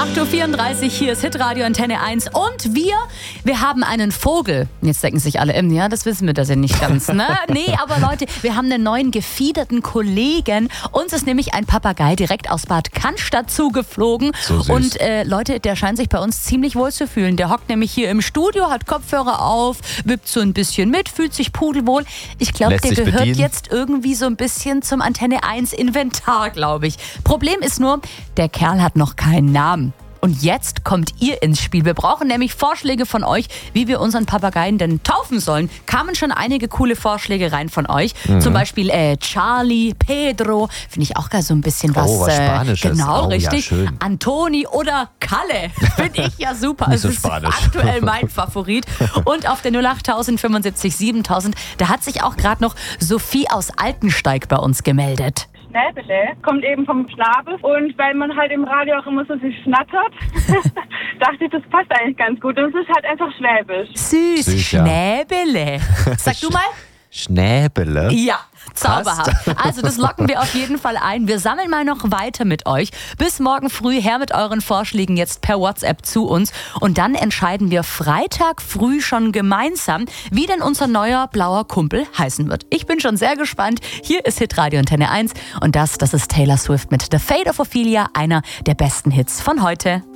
8.34 Uhr, hier ist Hitradio Antenne 1 und wir haben einen Vogel. Jetzt denken sich alle, ja, das wissen wir das ja nicht ganz, ne? Nee, aber Leute, wir haben einen neuen gefiederten Kollegen. Uns ist nämlich ein Papagei direkt aus Bad Cannstatt zugeflogen. So süß. Und Leute, der scheint sich bei uns ziemlich wohl zu fühlen. Der hockt nämlich hier im Studio, hat Kopfhörer auf, wippt so ein bisschen mit, fühlt sich pudelwohl. Ich glaube, Lässt der sich gehört bedienen. jetzt irgendwie so ein bisschen zum Antenne 1 Inventar, glaube ich. Problem ist nur, der Kerl hat noch keinen Namen. Und jetzt kommt ihr ins Spiel. Wir brauchen nämlich Vorschläge von euch, wie wir unseren Papageien denn taufen sollen. Kamen schon einige coole Vorschläge rein von euch. Zum Beispiel Charlie, Pedro, finde ich auch gar so ein bisschen was. Oh, was Spanisches. Genau, Oh, ja, richtig. schön. Antoni oder Kalle, finde ich ja super. Nicht so Es ist spanisch. aktuell mein Favorit. Und auf der 08000 75 7000, da hat sich auch gerade noch Sophie aus Altensteig bei uns gemeldet. Schnäbele kommt eben vom Schnabel und weil man halt im Radio auch immer so viel schnattert, dachte ich, das passt eigentlich ganz gut und es ist halt einfach schwäbisch. Süß, Süß, ja. Schnäbele. Sag du mal? Schnäbele? Ja, zauberhaft. Also das locken wir auf jeden Fall ein. Wir sammeln mal noch weiter mit euch. Bis morgen früh her mit euren Vorschlägen jetzt per WhatsApp zu uns. Und dann entscheiden wir Freitag früh schon gemeinsam, wie denn unser neuer blauer Kumpel heißen wird. Ich bin schon sehr gespannt. Hier ist Hitradio Antenne 1 und das ist Taylor Swift mit The Fate of Ophelia, einer der besten Hits von heute.